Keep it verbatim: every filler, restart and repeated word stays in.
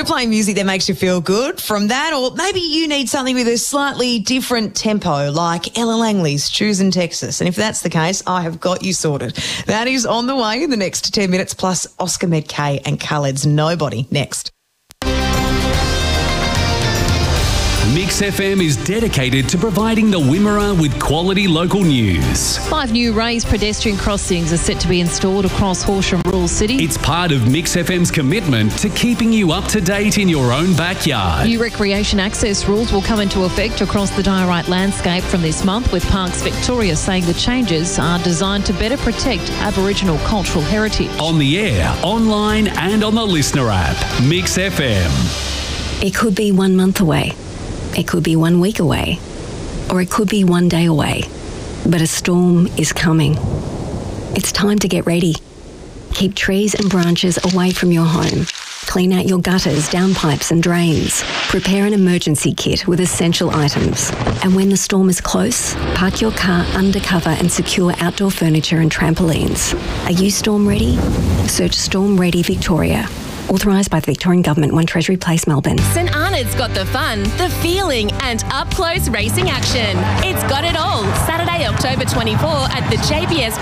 We're playing music that makes you feel good. From that, or maybe you need something with a slightly different tempo, like Ella Langley's Choosing Texas. And if that's the case, I have got you sorted. That is on the way in the next ten minutes, plus Oscar Medkay and Khaled's Nobody next. Mix F M is dedicated to providing the Wimmera with quality local news. Five new raised pedestrian crossings are set to be installed across Horsham Rural City. It's part of Mix F M's commitment to keeping you up to date in your own backyard. New recreation access rules will come into effect across the Diorite landscape from this month, with Parks Victoria saying the changes are designed to better protect Aboriginal cultural heritage. On the air, online and on the Listener app. Mix F M. It could be one month away. It could be one week away, or it could be one day away, but a storm is coming. It's time to get ready. Keep trees and branches away from your home. Clean out your gutters, downpipes and drains. Prepare an emergency kit with essential items. And when the storm is close, park your car under cover and secure outdoor furniture and trampolines. Are you storm ready? Search Storm Ready Victoria. Authorised by the Victorian Government, One Treasury Place, Melbourne. St Arnold's got the fun, the feeling and up-close racing action. It's got it all. Saturday, October twenty-fourth at the J B S